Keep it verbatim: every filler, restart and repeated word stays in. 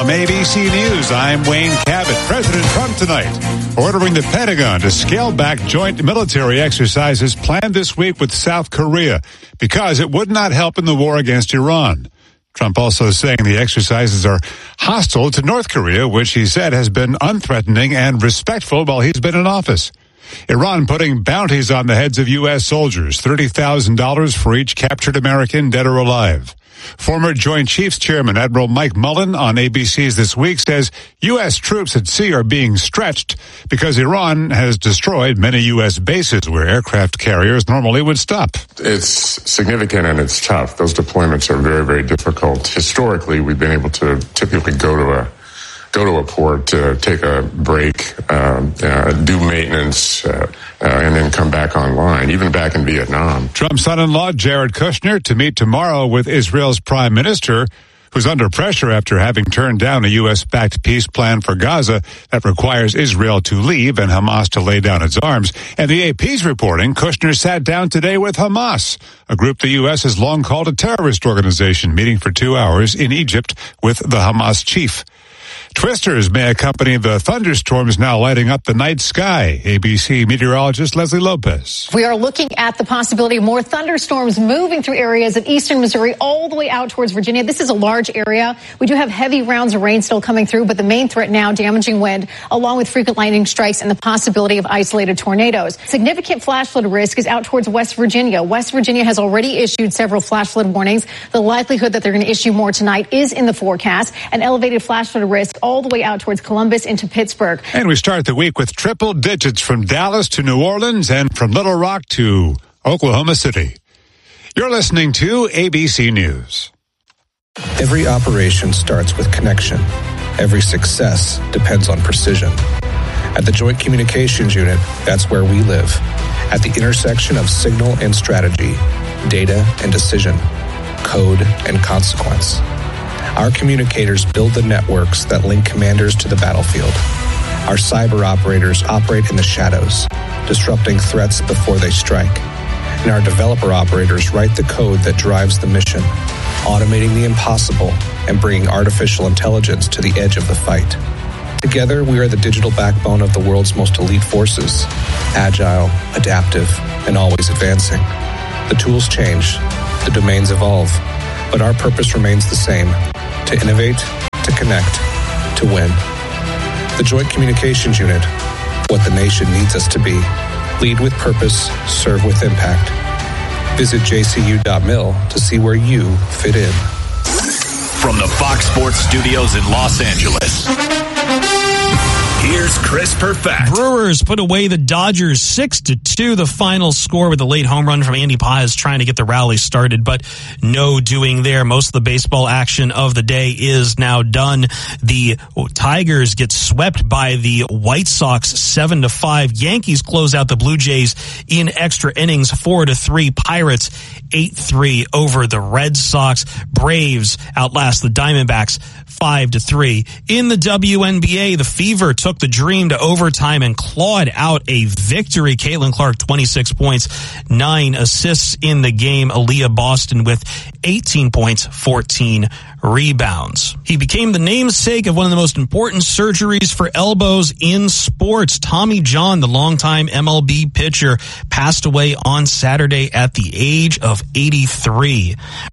From A B C News, I'm Wayne Cabot. President Trump tonight ordering the Pentagon to scale back joint military exercises planned this week with South Korea because it would not help in the war against Iran. Trump also saying the exercises are hostile to North Korea, which he said has been unthreatening and respectful while he's been in office. Iran putting bounties on the heads of U S soldiers, thirty thousand dollars for each captured American, dead or alive. Former Joint Chiefs Chairman Admiral Mike Mullen on A B C's This Week says U S troops at sea are being stretched because Iran has destroyed many U S bases where aircraft carriers normally would stop. It's significant and it's tough. Those deployments are very, very difficult. Historically, we've been able to typically go to a go to a port to take a break, um, uh, do maintenance, uh, uh, and then come back online, even back in Vietnam. Trump's son-in-law, Jared Kushner, to meet tomorrow with Israel's prime minister, who's under pressure after having turned down a U S-backed peace plan for Gaza that requires Israel to leave and Hamas to lay down its arms. And the A P's reporting Kushner sat down today with Hamas, a group the U S has long called a terrorist organization, meeting for two hours in Egypt with the Hamas chief. Twisters may accompany the thunderstorms now lighting up the night sky. A B C meteorologist Leslie Lopez. We are looking at the possibility of more thunderstorms moving through areas of eastern Missouri all the way out towards Virginia. This is a large area. We do have heavy rounds of rain still coming through, but the main threat now, damaging wind, along with frequent lightning strikes and the possibility of isolated tornadoes. Significant flash flood risk is out towards West Virginia. West Virginia has already issued several flash flood warnings. The likelihood that they're going to issue more tonight is in the forecast. An elevated flash flood risk all the way out towards Columbus into Pittsburgh. And we start the week with triple digits from Dallas to New Orleans and from Little Rock to Oklahoma City. You're listening to A B C News. Every operation starts with connection. Every success depends on precision. At the Joint Communications Unit, that's where we live. At the intersection of signal and strategy, data and decision, code and consequence. Our communicators build the networks that link commanders to the battlefield. Our cyber operators operate in the shadows, disrupting threats before they strike. And our developer operators write the code that drives the mission, automating the impossible and bringing artificial intelligence to the edge of the fight. Together, we are the digital backbone of the world's most elite forces, agile, adaptive, and always advancing. The tools change, the domains evolve, but our purpose remains the same: to innovate, to connect, to win. The Joint Communications Unit, what the nation needs us to be. Lead with purpose, serve with impact. Visit j c u dot mil to see where you fit in. From the Fox Sports Studios in Los Angeles, here's Chris Perfett. Brewers put away the Dodgers six to two, the final score with a late home run from Andy Paz trying to get the rally started, but no doing there. Most of the baseball action of the day is now done. The Tigers get swept by the White Sox seven to five. Yankees close out the Blue Jays in extra innings four to three. Pirates eight three over the Red Sox. Braves outlast the Diamondbacks five to three. In the W N B A, the Fever took the Dream to overtime and clawed out a victory. Caitlin Clark, twenty-six points, nine assists in the game. Aaliyah Boston with eighteen points, fourteen rebounds. He became the namesake of one of the most important surgeries for elbows in sports. Tommy John, the longtime M L B pitcher, passed away on Saturday at the age of eighty-three.